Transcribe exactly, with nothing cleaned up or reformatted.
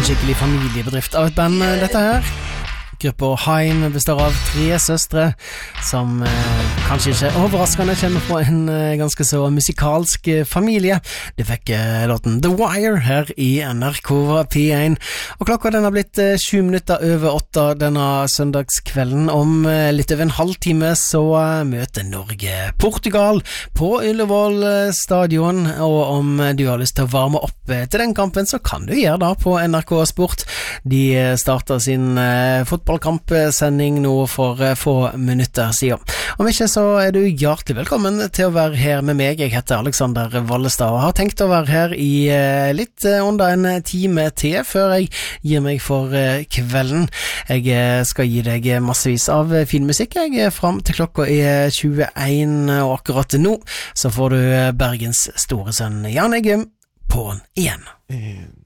En skikkelig familiebedrift av et band, dette her. Gruppa Haim består av tre søstre som eh, kanskje ikke overraskende kommer fra en eh, ganske så musikalsk eh, familie. De fikk eh, låten The Wire her i N R K P én, og klokka den har blitt eh, sju minutter over åtte denne søndagskvelden. Om eh, litt over en halvtime så eh, møter Norge Portugal på Ullevål eh, stadion, og om eh, du har lyst til å varme opp eh, til den kampen, så kan du gjøre det på N R K Sport. De eh, starter sin eh, fotball kampsending nå for uh, få minutter siden. Om ikke så er du hjertelig velkommen til å være her med meg. Jeg heter Alexander Vallestad og har tenkt å være her i uh, litt uh, under en time til før jeg gir meg for uh, kvelden. Jeg uh, skal gi deg massevis av uh, fin musikk. Jeg er frem til klokka er tjueen, og akkurat nå så får du uh, Bergens store sønn Jan Eggum på igjen. Mm.